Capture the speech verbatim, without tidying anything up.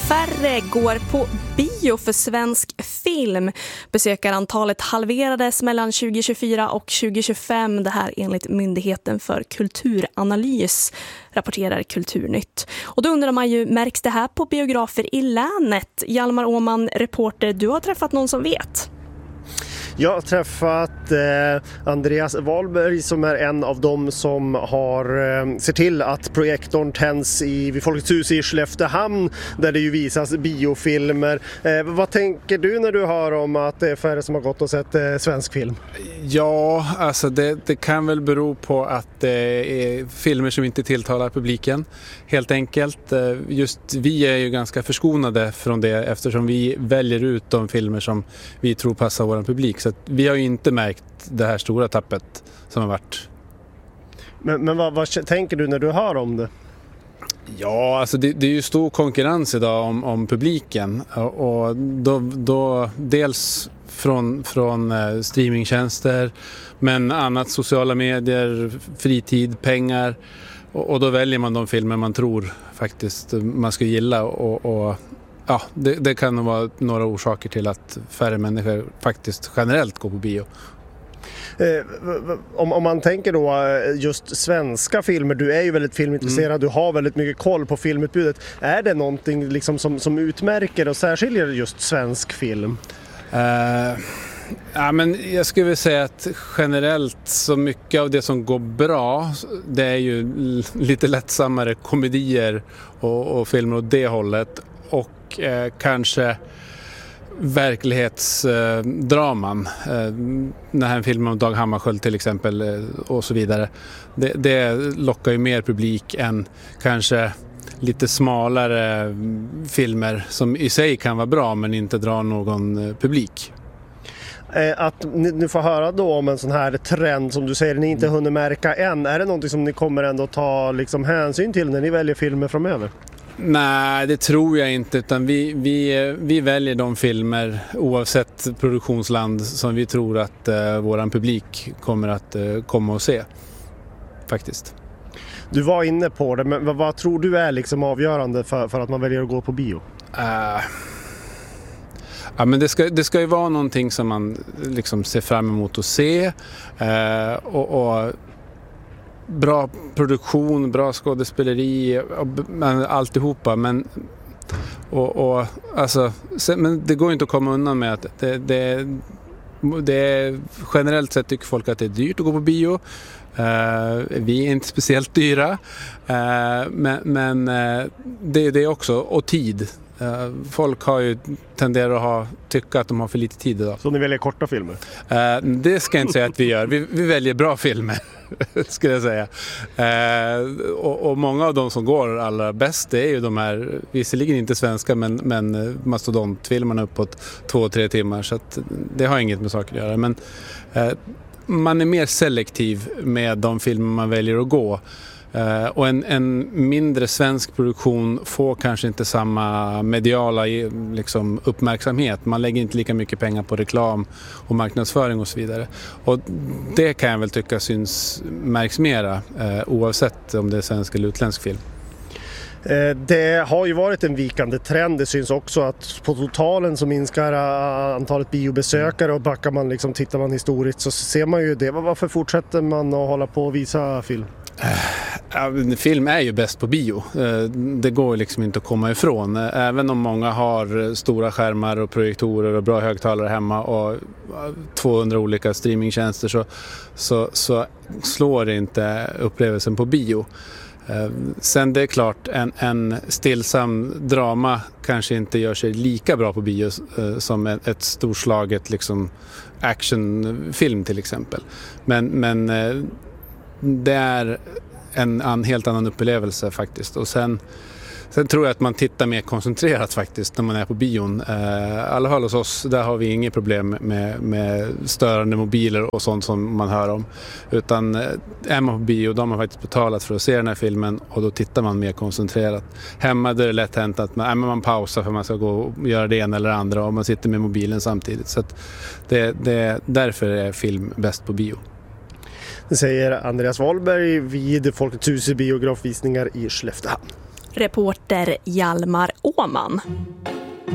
Färre går på bio för svensk film. Besökarantalet halverades mellan tjugo tjugofyra och tjugo tjugofem. Det här enligt Myndigheten för kulturanalys, rapporterar Kulturnytt. Och då undrar man ju, märks det här på biografer i länet? Hjalmar Åman, reporter, du har träffat någon som vet. Jag har träffat eh, Andreas Wahlberg som är en av dem som har eh, ser till att projektorn tänds i, vid Folkets hus i Skelleftehamn där det ju visas biofilmer. Eh, vad tänker du när du hör om att det är färre som har gått och sett eh, svensk film? Ja, alltså det, det kan väl bero på att det är filmer som inte tilltalar publiken. Helt enkelt. Just vi är ju ganska förskonade från det eftersom vi väljer ut de filmer som vi tror passar vår publik. Så att vi har ju inte märkt det här stora tappet som har varit. Men, men vad, vad tänker du när du hör om det? Ja, alltså det, det är ju stor konkurrens idag om, om publiken. Och då, då dels från, från streamingtjänster, men annat sociala medier, fritid, pengar. Och, och då väljer man de filmer man tror faktiskt man ska gilla. Och, och ja, det, det kan nog vara några orsaker till att färre människor faktiskt generellt går på bio. Eh, om, om man tänker då just svenska filmer, du är ju väldigt filmintresserad, mm. du har väldigt mycket koll på filmutbudet. Är det någonting liksom som, som utmärker och särskiljer just svensk film? Uh, ja, men jag skulle vilja säga att generellt så mycket av det som går bra, det är ju lite lättsammare komedier och, och filmer åt det hållet. Och eh, kanske verklighetsdraman. Eh, den här filmen om Dag Hammarskjöld till exempel eh, och så vidare. Det, det lockar ju mer publik än kanske lite smalare filmer som i sig kan vara bra men inte drar någon publik. Att ni, ni får höra då om en sån här trend som du säger ni inte hunnit märka än. Är det någonting som ni kommer ändå ta liksom hänsyn till när ni väljer filmer framöver? Nej, det tror jag inte, utan vi, vi, vi väljer de filmer oavsett produktionsland som vi tror att uh, våran publik kommer att uh, komma och se, faktiskt. Du var inne på det, men vad, vad tror du är liksom avgörande för, för att man väljer att gå på bio? Uh, ja, men det ska, det ska ju vara någonting som man liksom ser fram emot att se uh, och, och bra produktion, bra skådespeleri, alltihopa, men och, och alltså, men det går inte att komma undan med att det, det, det är, generellt sett tycker folk att det är dyrt att gå på bio. Uh, vi är inte speciellt dyra, uh, men, men uh, det, det är också, och tid. Uh, folk har ju tenderat att ha, tycka att de har för lite tid idag. Så ni väljer korta filmer? Uh, det ska jag inte säga att vi gör. Vi, vi väljer bra filmer, skulle jag säga. Uh, och, och många av de som går allra bäst är ju de här, visserligen inte svenska, men, men mastodontfilmerna uppåt två, tre timmar. Så att det har inget med saker att göra. Men uh, man är mer selektiv med de filmer man väljer att gå. Uh, och en, en mindre svensk produktion får kanske inte samma mediala liksom, uppmärksamhet. Man lägger inte lika mycket pengar på reklam och marknadsföring och så vidare. Och det kan jag väl tycka syns märks mera uh, oavsett om det är svensk eller utländsk film. Det har ju varit en vikande trend. Det syns också att på totalen så minskar antalet biobesökare, och backar man liksom, tittar man historiskt så ser man ju det. Varför fortsätter man att hålla på och visa film? Ja, film är ju bäst på bio. Det går liksom inte att komma ifrån. Även om många har stora skärmar och projektorer och bra högtalare hemma och tvåhundra olika streamingtjänster, så, så, så slår det inte upplevelsen på bio. Sen det är klart, en, en stillsam drama kanske inte gör sig lika bra på bio som ett, ett storslaget liksom actionfilm till exempel. Men, men det är en, en helt annan upplevelse faktiskt. Och sen, sen tror jag att man tittar mer koncentrerat faktiskt när man är på bion. I alla fall hos oss, där har vi inget problem med, med störande mobiler och sånt som man hör om. Utan är man på bio, då har man faktiskt betalat för att se den här filmen, och då tittar man mer koncentrerat. Hemma är det lätt hänt att man, man pausar för att man ska gå och göra det ena eller det andra, och man sitter med mobilen samtidigt. Så att det, det, därför är film bäst på bio. Det säger Andreas Wahlberg vid Folkets hus biografvisningar i Skelleftehamn. Reporter Hjalmar Åman.